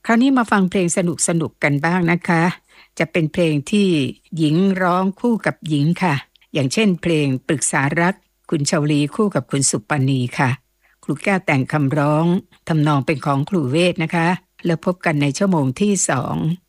คราวนี้มาฟังเพลงสนุกๆกันบ้างนะคะจะเป็นเพลงที่หญิงร้องคู่กับหญิงค่ะอย่างเช่นเพลงปรึกษารักคุณชวลีคู่กับคุณสุปณีค่ะครูแก้วแต่งคำร้องทำนองเป็นของครูเวทนะคะแล้วพบกันในชั่วโมงที่2